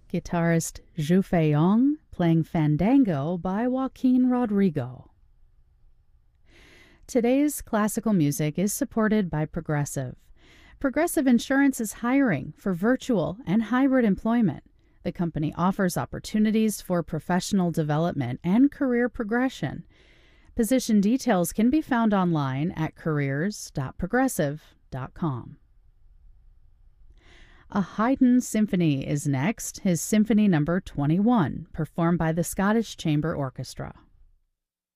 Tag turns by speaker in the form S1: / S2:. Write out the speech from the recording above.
S1: Guitarist Zhu Feiyong playing Fandango by Joaquin Rodrigo. Today's classical music is supported by Progressive. Progressive Insurance is hiring for virtual and hybrid employment. The company offers opportunities for professional development and career progression. Position details can be found online at careers.progressive.com. A Haydn symphony is next, his Symphony No. 21, performed by the Scottish Chamber Orchestra.